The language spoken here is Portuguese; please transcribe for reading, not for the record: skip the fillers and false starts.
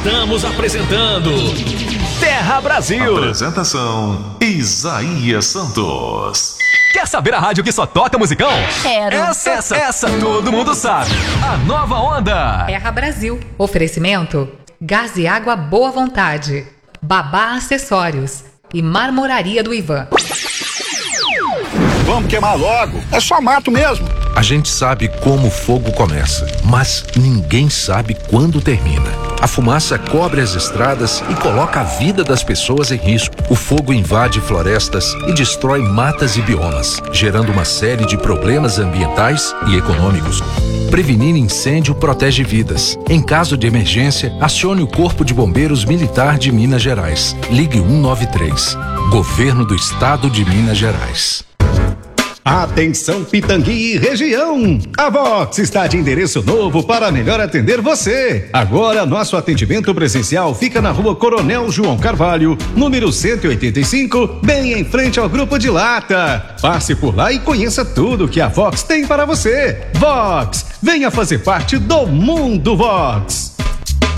Estamos apresentando Terra Brasil. Apresentação Isaías Santos. Quer saber a rádio que só toca musicão? Quero. Essa todo mundo sabe. A nova onda. Terra Brasil. Oferecimento: Gás e Água Boa Vontade, Babá Acessórios e Marmoraria do Ivan. Vamos queimar logo. É só mato mesmo. A gente sabe como o fogo começa, mas ninguém sabe quando termina. A fumaça cobre as estradas e coloca a vida das pessoas em risco. O fogo invade florestas e destrói matas e biomas, gerando uma série de problemas ambientais e econômicos. Prevenir incêndio protege vidas. Em caso de emergência, acione o Corpo de Bombeiros Militar de Minas Gerais. Ligue 193. Governo do Estado de Minas Gerais. Atenção Pitangui e região! A Vox está de endereço novo para melhor atender você. Agora nosso atendimento presencial fica na Rua Coronel João Carvalho, número 185, bem em frente ao Grupo de Lata. Passe por lá e conheça tudo que a Vox tem para você. Vox, venha fazer parte do Mundo Vox.